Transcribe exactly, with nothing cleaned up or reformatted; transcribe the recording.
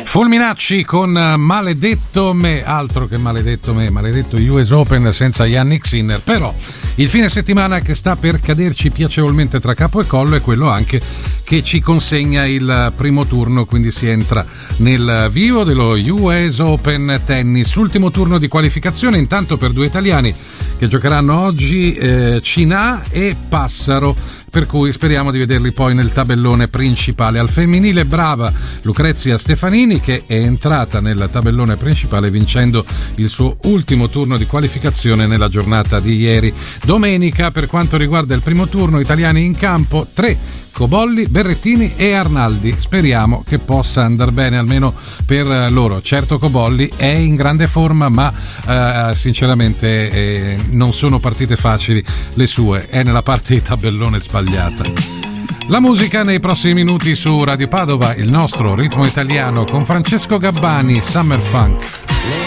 Fulminacci con Maledetto me, altro che maledetto me, maledetto U S Open senza Jannik Sinner. Però il fine settimana che sta per caderci piacevolmente tra capo e collo è quello anche che ci consegna il primo turno, quindi si entra nel vivo dello U S Open Tennis, ultimo turno di qualificazione intanto per due italiani che giocheranno oggi, eh, Cinà e Passaro, per cui speriamo di vederli poi nel tabellone principale. Al femminile brava Lucrezia Stefanini, che è entrata nel tabellone principale vincendo il suo ultimo turno di qualificazione nella giornata di ieri. Domenica, per quanto riguarda il primo turno, italiani in campo, tre: Cobolli, Berrettini e Arnaldi. Speriamo che possa andare bene almeno per loro. Certo, Cobolli è in grande forma, ma eh, sinceramente eh, non sono partite facili le sue, è nella parte di tabellone sbagliata. La musica nei prossimi minuti su Radio Padova, il nostro ritmo italiano con Francesco Gabbani, Summer Funk.